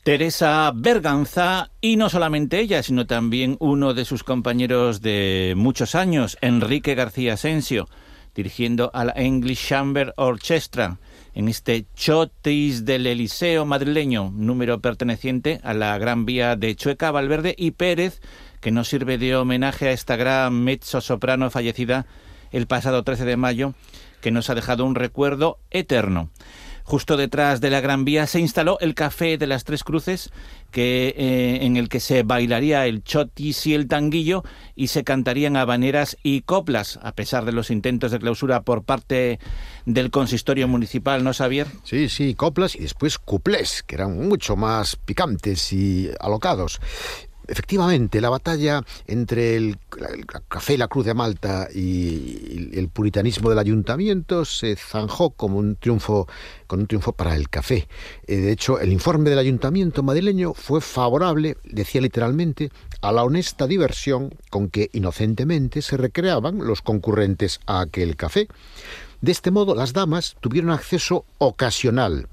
Teresa Berganza, y no solamente ella, sino también uno de sus compañeros de muchos años, Enrique García Asensio, dirigiendo a la English Chamber Orchestra en este Chotis del Eliseo madrileño, número perteneciente a la Gran Vía de Chueca, Valverde y Pérez, que nos sirve de homenaje a esta gran mezzosoprano fallecida el pasado 13 de mayo, que nos ha dejado un recuerdo eterno. Justo detrás de la Gran Vía se instaló el Café de las Tres Cruces, en el que se bailaría el chotis y el tanguillo y se cantarían habaneras y coplas, a pesar de los intentos de clausura por parte del consistorio municipal, ¿no, Xavier? Sí, coplas y después cuplés, que eran mucho más picantes y alocados. Efectivamente, la batalla entre el café y la Cruz de Malta y el puritanismo del ayuntamiento se zanjó con un triunfo para el café. De hecho, el informe del ayuntamiento madrileño fue favorable, decía literalmente, a la honesta diversión con que inocentemente se recreaban los concurrentes a aquel café. De este modo, las damas tuvieron acceso ocasional